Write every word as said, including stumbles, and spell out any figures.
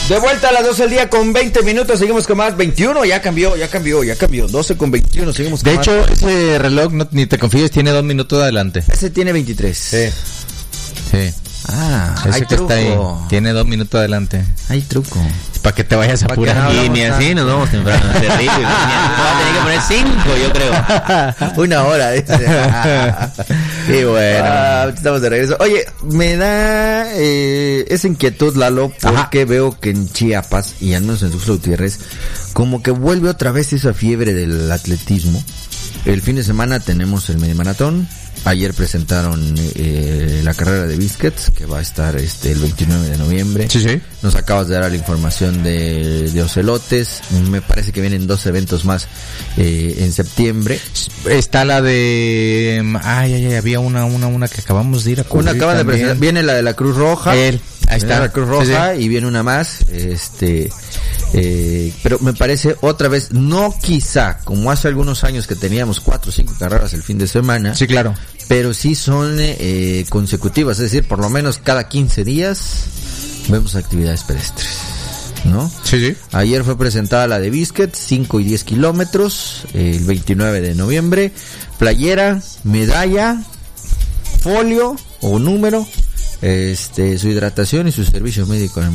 De vuelta a las doce del día con veinte minutos, seguimos con más. veintiuno, ya cambió, ya cambió, ya cambió. doce con veintiuno, seguimos con de más. De hecho, ese reloj, no, ni te confíes, tiene dos minutos adelante. Ese tiene veintitrés. Sí. Sí. Ah, ese hay que truco. está ahí, tiene dos minutos adelante. Hay truco. Para que te vayas a apurar. Y ni así nos vamos temprano. Terrible. Voy a tener que poner cinco, yo creo. Una hora, dice. Y bueno, ah, estamos de regreso. Oye, me da eh, esa inquietud, Lalo, porque Ajá. veo que en Chiapas, y al menos en Tuxtla Gutiérrez, como que vuelve otra vez esa fiebre del atletismo. El fin de semana tenemos el medio maratón. Ayer presentaron eh, la carrera de Biscuits, que va a estar este el veintinueve de noviembre. Sí, sí. Nos acabas de dar la información de, de Ocelotes. Me parece que vienen dos eventos más eh, en septiembre. Está la de... Ay, ay, ay, había una, una, una que acabamos de ir a cubrir. Una acaba de presentar. Viene la de la Cruz Roja. Él. Ahí está. La Cruz Roja, sí, sí. Y viene una más. Este... Eh, pero me parece otra vez, no quizá como hace algunos años que teníamos cuatro o cinco carreras el fin de semana. Sí, claro. Pero sí son eh, consecutivas, es decir, por lo menos cada quince días vemos actividades pedestres, ¿no? Sí, sí. Ayer fue presentada la de Biscuit, cinco y diez kilómetros, eh, el veintinueve de noviembre. Playera, medalla, folio o número, este, su hidratación y su servicio médico en el